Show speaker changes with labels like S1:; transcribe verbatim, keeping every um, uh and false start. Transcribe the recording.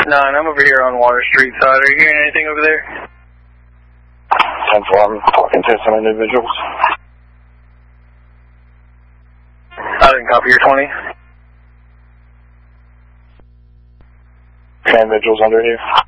S1: nine, I'm over here on Water Street side. Are you hearing anything over there?
S2: ten four, I'm talking to some individuals.
S1: I didn't copy your twenty.
S2: Individuals under here.